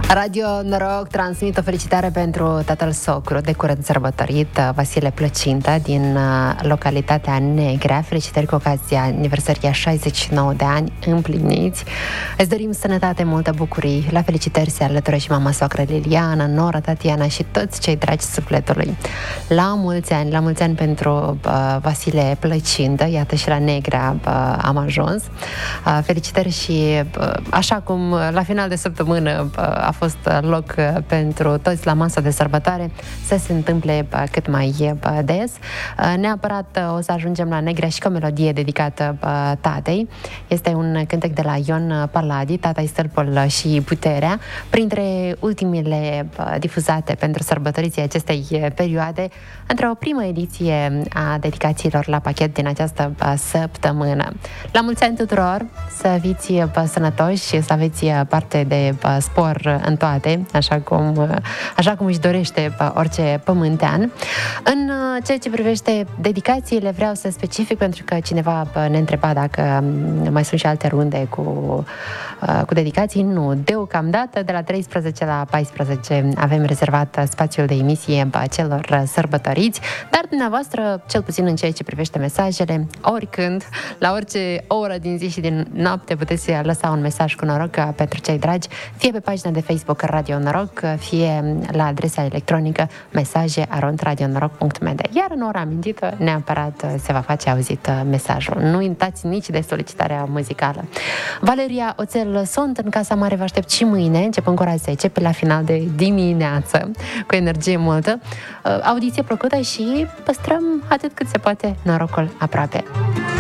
Radio Noroc transmit o felicitare pentru tatăl socru de curând sărbătorit, Vasile Plăcintă, din localitatea Negrea. Felicitări cu ocazia aniversării a 69 de ani împliniți. Îți dorim sănătate, multă bucurii. La felicitări se alătură și mama soacră Liliana, nora Tatiana și toți cei dragi sufletului. La mulți ani pentru Vasile Plăcintă. Iată, și la Negrea am ajuns. Felicitări și așa cum la final de săptămână a fost loc pentru toți la masa de sărbătoare, să se întâmple cât mai des. Neapărat o să ajungem la Negrea și cu o melodie dedicată tatei. Este un cântec de la Ion Paladi, Tata-i stâlpul și puterea, printre ultimele difuzate pentru sărbătoriții acestei perioade, între o primă ediție a dedicațiilor la pachet din această săptămână. La mulți ani tuturor, să fiți sănătoși și să aveți parte de spor în toate, așa cum își dorește orice pământean. În ceea ce privește dedicațiile, vreau să specific, pentru că cineva ne întreba dacă mai sunt și alte runde cu dedicații. Nu, deocamdată de la 13 la 14 avem rezervat spațiul de emisie celor sărbătoriți, dar dumneavoastră, cel puțin în ceea ce privește mesajele, oricând, la orice oră din zi și din noapte, puteți lăsa un mesaj cu noroc pentru cei dragi, fie pe pagina de Facebook Radio Noroc, fie la adresa electronică mesaje@radionoroc.md. Iar în ora amintită, neapărat se va face auzit mesajul. Nu uitați nici de solicitarea muzicală. Valeria Oțel sunt în Casa Mare, vă aștept și mâine, începând cu ora 10, pe la final de dimineață, cu energie multă. Audiție plăcută și păstrăm atât cât se poate norocul aproape.